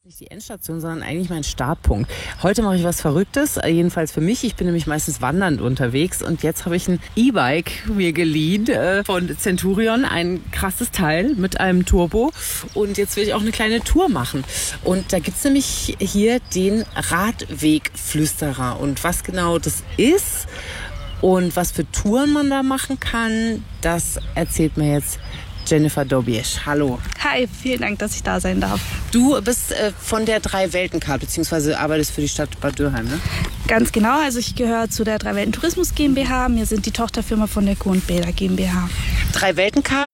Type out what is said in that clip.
Nicht die Endstation, sondern eigentlich mein Startpunkt. Heute mache ich was Verrücktes, jedenfalls für mich. Ich bin nämlich meistens wandernd unterwegs und jetzt habe ich ein E-Bike mir geliehen von Centurion. Ein krasses Teil mit einem Turbo und jetzt will ich auch eine kleine Tour machen. Und da gibt es nämlich hier den Radwegflüsterer und was genau das ist und was für Touren man da machen kann, das erzählt mir jetzt Jennifer Dobiesch. Hallo. Hi, vielen Dank, dass ich da sein darf. Du bist von der Drei-Welten-Card, beziehungsweise arbeitest für die Stadt Bad Dürheim, ne? Ganz genau, also ich gehöre zu der Drei-Welten Tourismus GmbH. Wir sind die Tochterfirma von der Kuh und Bäder GmbH. Drei-Welten-Card